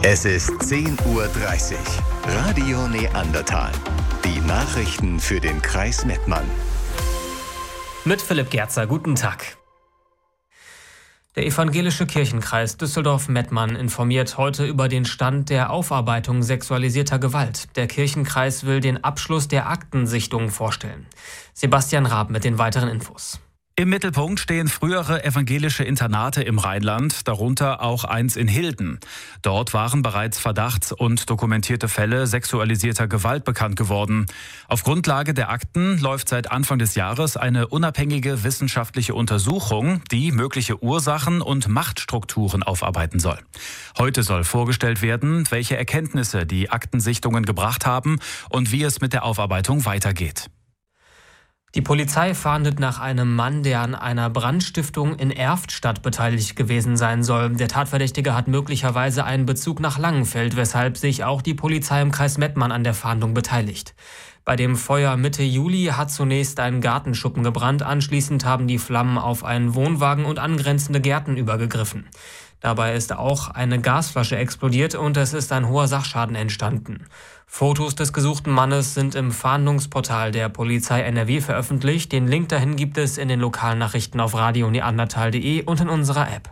Es ist 10:30 Uhr. Radio Neandertal. Die Nachrichten für den Kreis Mettmann. Mit Philipp Gerzer, guten Tag. Der Evangelische Kirchenkreis Düsseldorf-Mettmann informiert heute über den Stand der Aufarbeitung sexualisierter Gewalt. Der Kirchenkreis will den Abschluss der Aktensichtung vorstellen. Sebastian Raab mit den weiteren Infos. Im Mittelpunkt stehen frühere evangelische Internate im Rheinland, darunter auch eins in Hilden. Dort waren bereits Verdachts- und dokumentierte Fälle sexualisierter Gewalt bekannt geworden. Auf Grundlage der Akten läuft seit Anfang des Jahres eine unabhängige wissenschaftliche Untersuchung, die mögliche Ursachen und Machtstrukturen aufarbeiten soll. Heute soll vorgestellt werden, welche Erkenntnisse die Aktensichtungen gebracht haben und wie es mit der Aufarbeitung weitergeht. Die Polizei fahndet nach einem Mann, der an einer Brandstiftung in Erftstadt beteiligt gewesen sein soll. Der Tatverdächtige hat möglicherweise einen Bezug nach Langenfeld, weshalb sich auch die Polizei im Kreis Mettmann an der Fahndung beteiligt. Bei dem Feuer Mitte Juli hat zunächst ein Gartenschuppen gebrannt. Anschließend haben die Flammen auf einen Wohnwagen und angrenzende Gärten übergegriffen. Dabei ist auch eine Gasflasche explodiert und es ist ein hoher Sachschaden entstanden. Fotos des gesuchten Mannes sind im Fahndungsportal der Polizei NRW veröffentlicht. Den Link dahin gibt es in den Lokalnachrichten auf radioneandertal.de und in unserer App.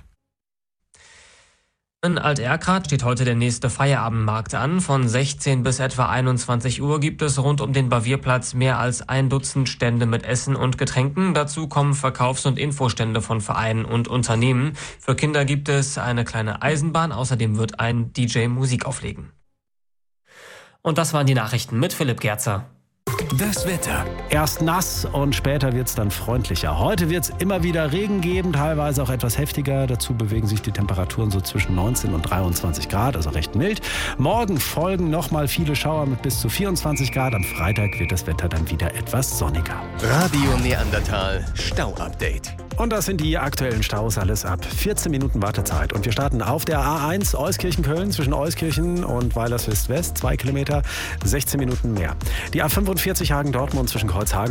In Alt-Erkrath steht heute der nächste Feierabendmarkt an. Von 16 bis etwa 21 Uhr gibt es rund um den Bavierplatz mehr als 1 Dutzend Stände mit Essen und Getränken. Dazu kommen Verkaufs- und Infostände von Vereinen und Unternehmen. Für Kinder gibt es eine kleine Eisenbahn. Außerdem wird ein DJ Musik auflegen. Und das waren die Nachrichten mit Philipp Gerzer. Das Wetter. Erst nass und später wird es dann freundlicher. Heute wird es immer wieder Regen geben, teilweise auch etwas heftiger. Dazu bewegen sich die Temperaturen so zwischen 19 und 23 Grad, also recht mild. Morgen folgen nochmal viele Schauer mit bis zu 24 Grad. Am Freitag wird das Wetter dann wieder etwas sonniger. Radio Neandertal Stau-Update. Und das sind die aktuellen Staus, alles ab 14 Minuten Wartezeit. Und wir starten auf der A1 Euskirchen-Köln zwischen Euskirchen und Weilerswist West, 2 Kilometer, 16 Minuten mehr. Die A45 Hagen-Dortmund zwischen Kreuzhagen